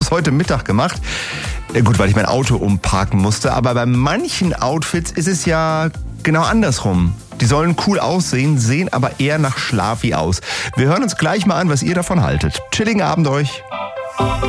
das heute Mittag gemacht. Gut, weil ich mein Auto umparken musste. Aber bei manchen Outfits ist es ja genau andersrum. Die sollen cool aussehen, sehen aber eher nach Schlafi aus. Wir hören uns gleich mal an, was ihr davon haltet. Chilligen Abend euch.